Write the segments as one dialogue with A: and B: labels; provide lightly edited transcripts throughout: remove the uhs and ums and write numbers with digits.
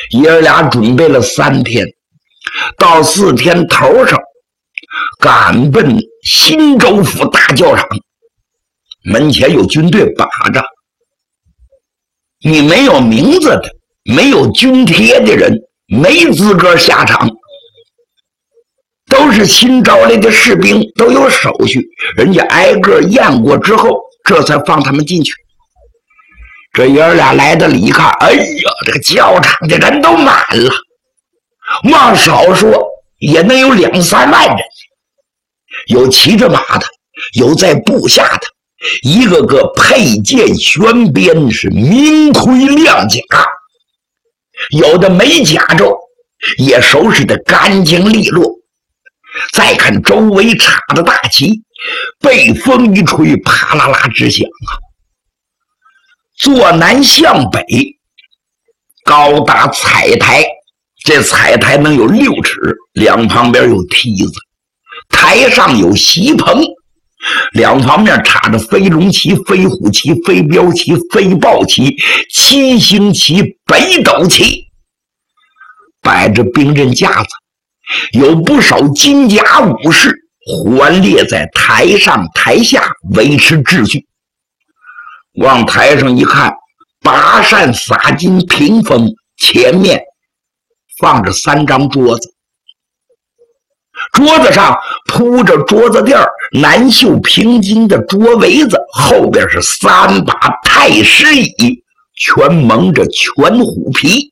A: 爷儿俩准备了3天，到4天头上赶奔新州府大教场，门前有军队把着。你没有名字的，没有军帖的人，没资格下场。都是新招来的士兵，都有手续，人家挨个验过之后，这才放他们进去。这爷儿俩来到了一看，哎呀，这个教场的人都满了，往少说也能有2、3万人，有骑着马的，有在部下的，一个个佩剑悬鞭，是明盔亮甲，有的没甲胄，也收拾得干净利落。再看周围插的大旗，被风一吹，啪啦啦直响啊！坐南向北，高大彩台，这彩台能有6尺，2旁边有梯子，台上有席棚，2方面插着飞龙旗、飞虎旗、飞镖旗、飞豹旗、7星旗、北斗旗，摆着兵刃架子，有不少金甲武士环列在台上台下维持秩序。往台上一看，8扇洒金屏风，前面放着3张桌子，桌子上铺着桌子垫，南绣平金的桌围子，后边是3把太师椅，全蒙着全虎皮。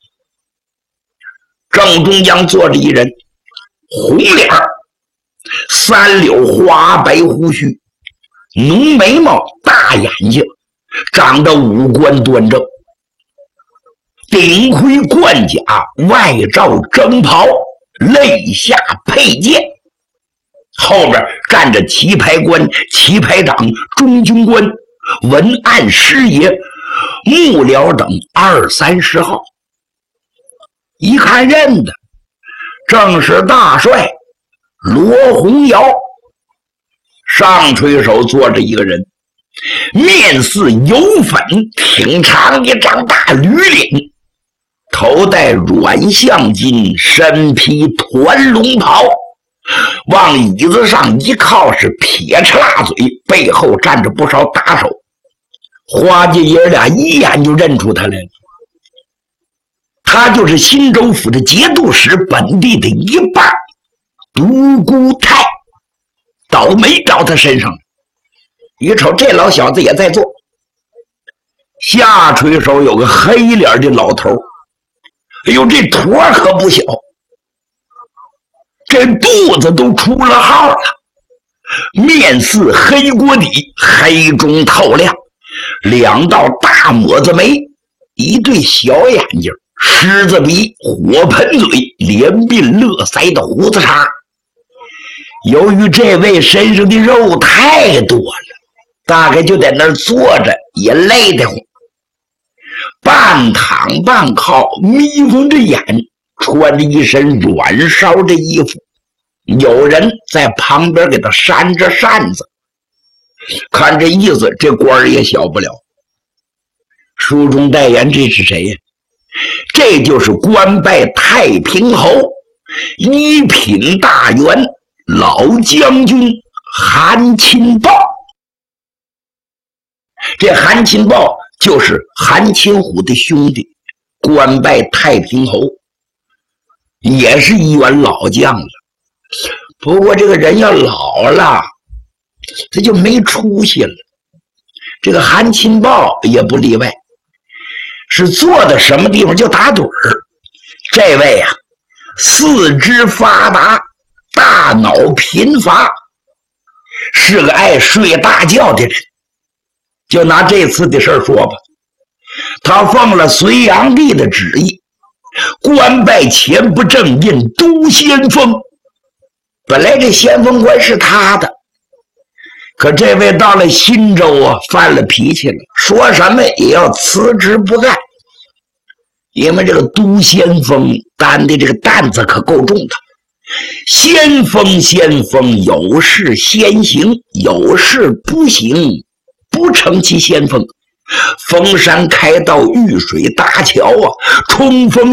A: 正中央坐着一人，红脸，3绺花白胡须，浓眉毛，大眼睛，长得五官端正，顶盔贯甲，外罩征袍，肋下佩剑，后边站着旗牌官、旗牌长、中军官、文案师爷、幕僚等20、30号。一看认得，正是大帅罗洪尧。上垂手坐着一个人，面似油粉，挺长一张大驴脸，头戴软象巾，身披团龙袍，往椅子上一靠，是撇着辣嘴，背后站着不少打手。花家爷俩一眼就认出他来了，他就是新州府的节度使，本地的一半独孤泰。倒霉找他身上了，一瞅这老小子也在做。下垂手有个黑脸的老头，哎呦，这坨可不小，这肚子都出了号了，面似黑锅底，黑中透亮，2道大抹子眉，一对小眼睛，狮子鼻，火盆嘴，连鬓乐腮的胡子茬。由于这位身上的肉太多了，大概就在那儿坐着也累得慌，半躺半靠，眯缝着眼，穿着一身软烧的衣服，有人在旁边给他扇着扇子。看这意思，这官儿也小不了。书中代言，这是谁呀？这就是官拜太平侯，一品大员老将军韩钦豹。这韩钦豹就是韩擒虎的兄弟，官拜太平侯，也是一员老将了。不过这个人要老了，他就没出息了。这个韩钦豹也不例外，是坐在什么地方就打盹儿。这位啊，四肢发达，大脑贫乏，是个爱睡大觉的人。就拿这次的事说吧，他奉了隋炀帝的旨意，官拜前不正印都先锋。本来这先锋官是他的，可这位到了新州啊，犯了脾气了，说什么也要辞职不干。因为这个都先锋担的这个担子可够重的，先锋有事先行，有事不行，不成其先锋。封山开道，遇水搭桥啊，冲锋